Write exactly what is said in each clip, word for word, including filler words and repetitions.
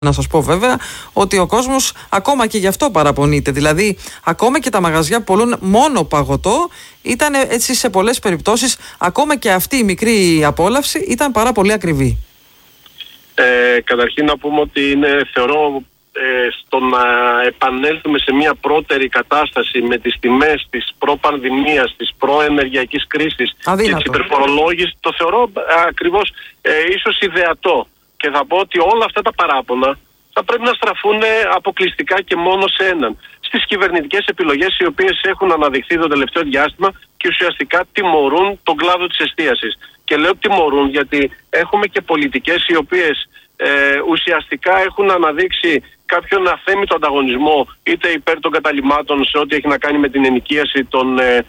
Να σας πω βέβαια ότι ο κόσμος ακόμα και γι' αυτό παραπονείται. Δηλαδή, ακόμα και τα μαγαζιά που πουλούν μόνο παγωτό ήταν έτσι σε πολλές περιπτώσεις, ακόμα και αυτή η μικρή απόλαυση ήταν πάρα πολύ ακριβή. Ε, καταρχήν να πούμε ότι είναι, θεωρώ ε, στο να επανέλθουμε σε μια πρώτερη κατάσταση με τις τιμές της προ-πανδημίας, της προ-ενεργειακής κρίσης Αδύνατο. και της υπερφορολόγησης, το θεωρώ ε, ακριβώς ε, ίσως ιδεατό. Και θα πω ότι όλα αυτά τα παράπονα θα πρέπει να στραφούν αποκλειστικά και μόνο σε έναν. Στις κυβερνητικές επιλογές οι οποίες έχουν αναδειχθεί το τελευταίο διάστημα και ουσιαστικά τιμωρούν τον κλάδο της εστίασης. Και λέω τιμωρούν γιατί έχουμε και πολιτικές οι οποίες ε, ουσιαστικά έχουν αναδείξει κάποιον αθέμητο ανταγωνισμό είτε υπέρ των καταλυμάτων σε ό,τι έχει να κάνει με την ενοικίαση των ε,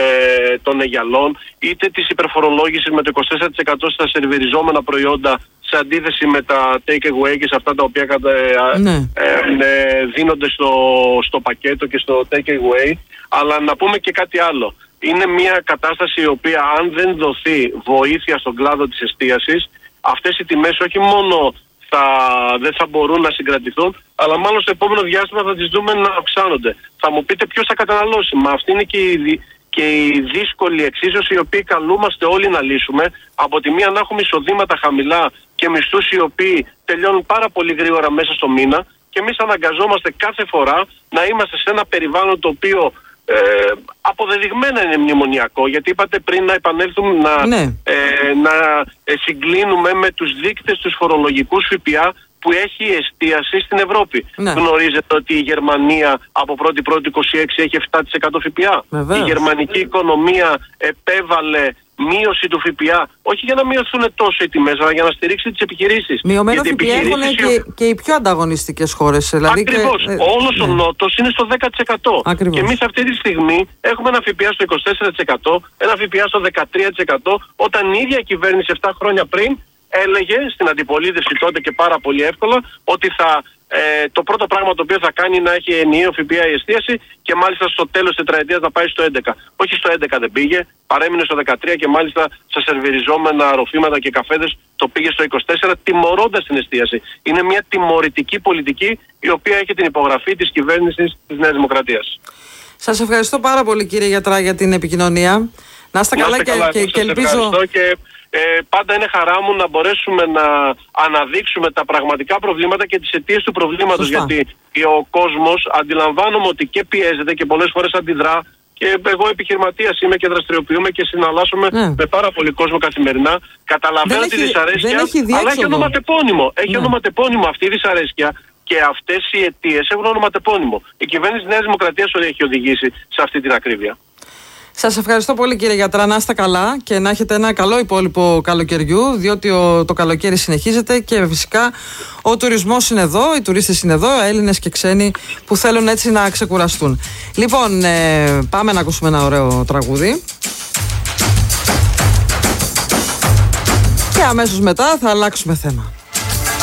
Ε, των αιγιαλών, είτε της υπερφορολόγησης με το είκοσι τέσσερα τοις εκατό στα σερβιριζόμενα προϊόντα σε αντίθεση με τα take away και σε αυτά τα οποία ναι. ε, ε, δίνονται στο, στο πακέτο και στο take away. Αλλά να πούμε και κάτι άλλο. Είναι μια κατάσταση η οποία αν δεν δοθεί βοήθεια στον κλάδο της εστίασης, αυτές οι τιμές όχι μόνο θα, δεν θα μπορούν να συγκρατηθούν, αλλά μάλλον στο επόμενο διάστημα θα τις δούμε να αυξάνονται. Θα μου πείτε ποιος θα καταναλώσει. Μα αυτή είναι και η και η δύσκολη εξίσωση η οποία καλούμαστε όλοι να λύσουμε. Από τη μία να έχουμε εισοδήματα χαμηλά και μισθούς οι οποίοι τελειώνουν πάρα πολύ γρήγορα μέσα στο μήνα και εμείς αναγκαζόμαστε κάθε φορά να είμαστε σε ένα περιβάλλον το οποίο ε, αποδεδειγμένα είναι μνημονιακό, γιατί είπατε πριν να επανέλθουμε να, ναι. ε, να συγκλίνουμε με τους δείκτες τους φορολογικούς ΦΠΑ που έχει εστίαση στην Ευρώπη. Ναι. Γνωρίζετε ότι η Γερμανία από πρώτη πρώτη είκοσι έξι έχει επτά τοις εκατό ΦΠΑ. Βεβαίως. Η γερμανική οικονομία επέβαλε μείωση του ΦΠΑ, όχι για να μειωθούν τόσο οι τιμές, αλλά για να στηρίξει τις επιχειρήσεις. Μειωμένο ΦΠΑ έχουν και, και οι πιο ανταγωνιστικές χώρες. Δηλαδή ακριβώς. Και... Όλος ναι. ο Νότος είναι στο δέκα τοις εκατό. Ακριβώς. Και εμείς αυτή τη στιγμή έχουμε ένα ΦΠΑ στο είκοσι τέσσερα τοις εκατό, ένα ΦΠΑ στο δεκατρία τοις εκατό, όταν η ίδια κυβέρνηση επτά χρόνια πριν έλεγε στην αντιπολίτευση τότε και πάρα πολύ εύκολα ότι θα, ε, το πρώτο πράγμα το οποίο θα κάνει να έχει ενιαίο ΦΠΑ η εστίαση και μάλιστα στο τέλος της τετραετίας να πάει στο έντεκα. Όχι στο έντεκα δεν πήγε, παρέμεινε στο δεκατρία και μάλιστα στα σερβιριζόμενα ροφήματα και καφέδες το πήγε στο είκοσι τέσσερα, τιμωρώντας την εστίαση. Είναι μια τιμωρητική πολιτική η οποία έχει την υπογραφή της κυβέρνησης της Νέας Δημοκρατίας. Σας ευχαριστώ πάρα πολύ κύριε Γιατρά για την επικοινωνία. Να είστε καλά, καλά και, και, και ελπίζω... Και, ε, πάντα είναι χαρά μου να μπορέσουμε να αναδείξουμε τα πραγματικά προβλήματα και τις αιτίες του προβλήματος. Σωστά. Γιατί ο κόσμος αντιλαμβάνομαι ότι και πιέζεται και πολλές φορές αντιδρά. Και εγώ επιχειρηματίας είμαι και δραστηριοποιούμε και συναλλάσσομαι ναι. με πάρα πολύ κόσμο καθημερινά. Καταλαβαίνω τη δυσαρέσκεια, αλλά έχει ονοματεπώνυμο. Έχει ναι. ονοματεπώνυμο αυτή η δυσαρέσκεια. Και αυτές οι αιτίες έχουν ονοματεπώνυμο. Η κυβέρνηση της Νέας Δημοκρατίας έχει οδηγήσει σε αυτή την ακρίβεια. Σας ευχαριστώ πολύ κύριε Γιατρά, να είστε καλά και να έχετε ένα καλό υπόλοιπο καλοκαιριού, διότι ο, το καλοκαίρι συνεχίζεται και φυσικά ο τουρισμός είναι εδώ, οι τουρίστες είναι εδώ, Έλληνες και ξένοι που θέλουν έτσι να ξεκουραστούν. Λοιπόν, ε, πάμε να ακούσουμε ένα ωραίο τραγούδι και αμέσως μετά θα αλλάξουμε θέμα.